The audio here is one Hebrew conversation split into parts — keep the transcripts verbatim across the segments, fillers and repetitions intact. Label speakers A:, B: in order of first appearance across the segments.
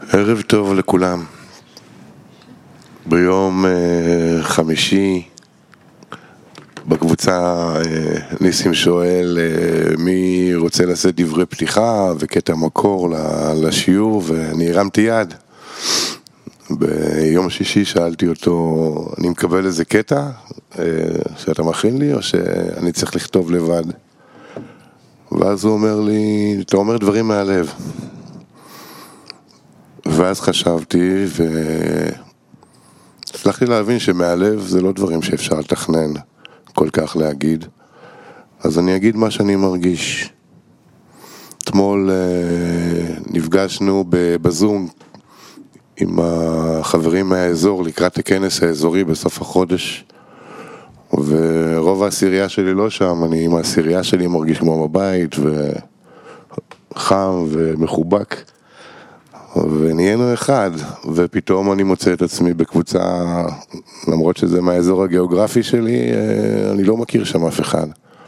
A: ערב טוב לכולם. ביום uh, חמישי בקבוצה uh, ניסים שואל uh, מי רוצה לשאת דברי פתיחה וקטע מקור לשיעור, ואני הרמתי יד. ביום שישי שאלתי אותו, אני מקבל איזה קטע uh, שאתה מכין לי או שאני צריך לכתוב לבד? ואז הוא אומר לי, אתה אומר דברים מהלב. ואז חשבתי והצלחתי להבין שמהלב זה לא דברים שאפשר לתכנן כל כך להגיד. אז אני אגיד מה שאני מרגיש. אתמול נפגשנו בזום עם החברים מהאזור לקראת הכנס האזורי בסוף החודש, ורוב העשירייה שלי לא שם. אני עם העשירייה שלי מרגיש כמו בבית וחם ומחובק, ונהיינו אחד, ופתאום אני מוצא את עצמי בקבוצה, למרות שזה מהאזור הגיאוגרפי שלי, אני לא מכיר שם אף אחד.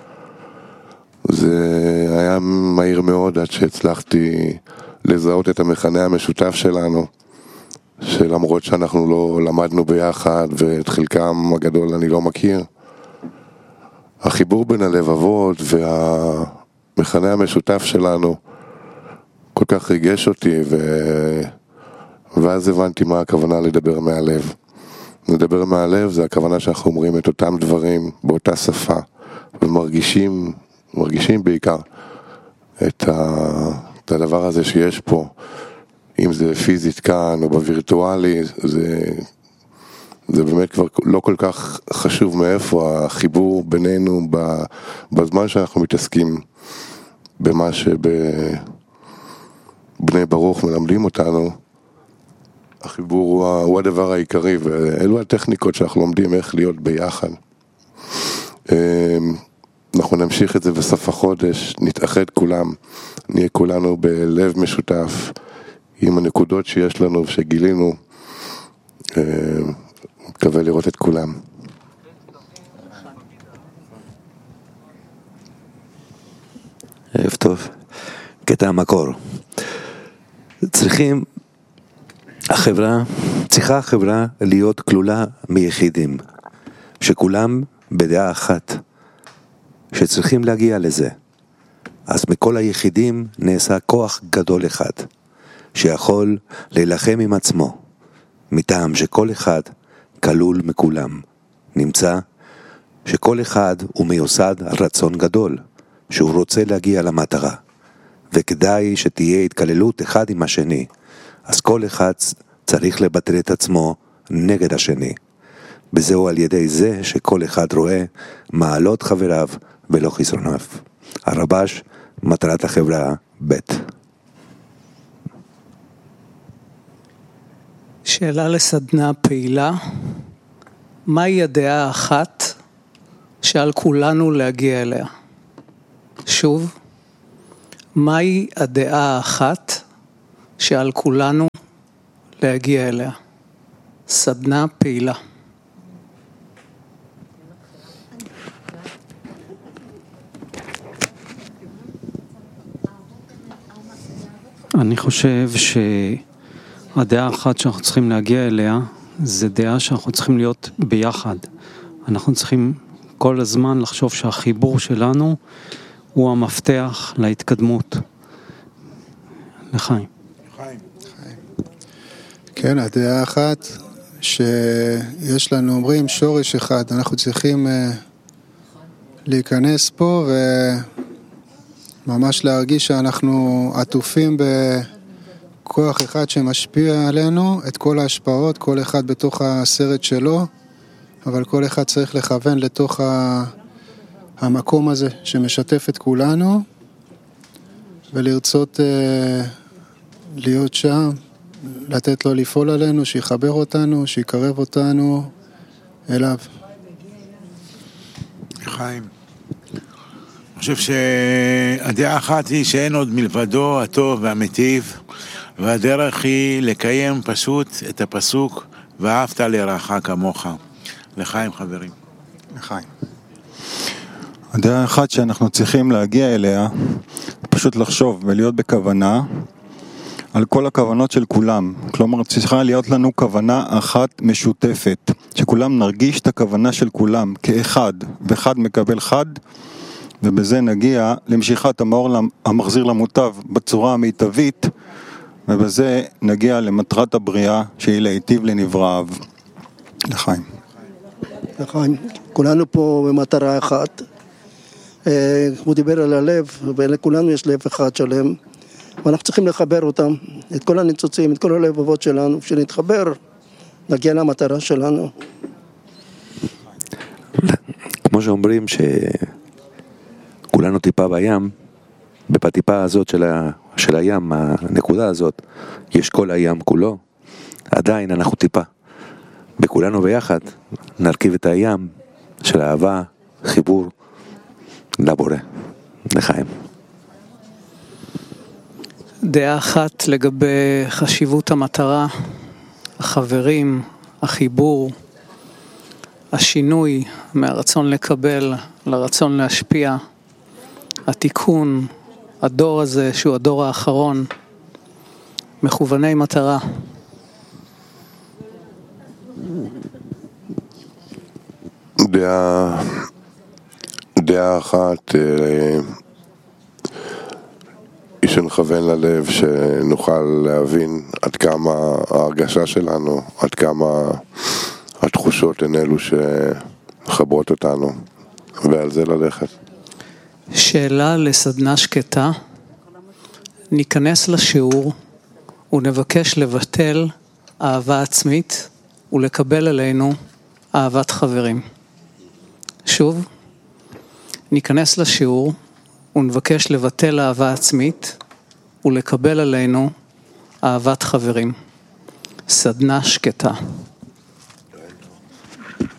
A: זה היה מהיר מאוד עד שהצלחתי לזהות את המכנה המשותף שלנו, שלמרות שאנחנו לא למדנו ביחד ואת חלקם הגדול אני לא מכיר, החיבור בין הלבבות והמכנה המשותף שלנו כל כך ריגש אותי, ו... ואז הבנתי מה הכוונה לדבר מהלב. לדבר מהלב זה הכוונה שאנחנו אומרים את אותם דברים באותה שפה, ומרגישים, מרגישים בעיקר את, ה... את הדבר הזה שיש פה, אם זה פיזית כאן או בווירטואלי, זה, זה באמת כבר לא כל כך חשוב מאיפה החיבור בינינו בזמן שאנחנו מתעסקים במה שב... בני ברוך מלמדים אותנו. החיבור הוא, הוא הדבר העיקרי, ואלו הטכניקות שאנחנו לומדים איך להיות ביחד. אנחנו נמשיך את זה בסוף החודש, נתאחד כולם, נהיה כולנו בלב משותף עם הנקודות שיש לנו ושגילינו. מקווה לראות את כולם.
B: ערב טוב. קטע המקור. צריכים, החברה, צריכה החברה להיות כלולה מיחידים, שכולם בדעה אחת, שצריכים להגיע לזה. אז מכל היחידים נעשה כוח גדול אחד, שיכול להילחם עם עצמו, מטעם שכל אחד כלול מכולם. נמצא שכל אחד הוא מיוסד על רצון גדול, שהוא רוצה להגיע למטרה. וכדאי שתהיה התקללות אחד עם השני, אז כל אחד צריך לבטל את עצמו נגד השני. וזהו על ידי זה שכל אחד רואה מעלות חבריו ולא חסרוניו. הרבש, מטרת החברה ב'.
C: שאלה לסדנה פעילה, מהי הדעה האחת שעל כולנו להגיע אליה? שוב, מהי הדעה האחת שעל כולנו להגיע אליה? סדנה פעילה.
D: אני חושב שהדעה האחת שאנחנו צריכים להגיע אליה זה דעה שאנחנו צריכים להיות ביחד. אנחנו צריכים כל הזמן לחשוב שהחיבור שלנו הוא המפתח להתקדמות. לחיים.
E: חיים. כן, הדעה האחת שיש לנו, אומרים שורש אחד, אנחנו צריכים uh, להיכנס פה וממש להרגיש שאנחנו עטופים בכוח אחד שמשפיע עלינו, את כל ההשפעות, כל אחד בתוך הסרט שלו, אבל כל אחד צריך לכוון לתוך ה... המקום הזה שמשתף את כולנו, ולרצות uh, להיות שם, לתת לו לפעול עלינו, שיחבר אותנו, שיקרב אותנו אליו.
F: חיים, אני חושב שהדעה אחת היא שאין עוד מלבדו הטוב והמטיב, והדרך היא לקיים פשוט את הפסוק ואהבת לרעך כמוך. לחיים חברים.
G: לחיים. הדעה אחת שאנחנו צריכים להגיע אליה, פשוט לחשוב ולהיות בכוונה על כל הכוונות של כולם. כלומר, צריכה להיות לנו כוונה אחת משותפת, שכולם נרגיש את הכוונה של כולם כאחד, ואחד מקבל חד, ובזה נגיע למשיכת המאור המחזיר למוטב בצורה המיטבית, ובזה נגיע למטרת הבריאה שהיא להיטיב לנבראיו. לחיים.
H: לחיים. כולנו פה במטרה אחת. הוא דיבר על הלב, ולכולנו יש לב אחד שלם, ואנחנו צריכים לחבר אותם, את כל הניצוצים, את כל הלבבות שלנו, כשנתחבר, נגיע למטרה שלנו.
B: כמו שאומרים שכולנו טיפה בים, בטיפה הזאת של, ה... של הים, הנקודה הזאת, יש כל הים כולו, עדיין אנחנו טיפה. בכולנו ביחד נרכיב את הים של אהבה, חיבור לבורא. לחיים.
C: דעה אחת לגבי חשיבות המטרה, החברים, החיבור, השינוי מהרצון לקבל לרצון להשפיע, התיקון, הדור הזה שהוא הדור האחרון, מכווני מטרה.
A: דעה, דעה אחת, היא שנכוון ללב, שנוכל להבין עד כמה ההרגשה שלנו, עד כמה התחושות הן אלו שחברות אותנו, ועל זה ללכת.
C: שאלה לסדנה שקטה, ניכנס לשיעור ונבקש לבטל אהבה עצמית ולקבל עלינו אהבת חברים. שוב, ניכנס לשיעור ונבקש לבטל אהבה עצמית ולקבל עלינו אהבת חברים. סדנה שקטה.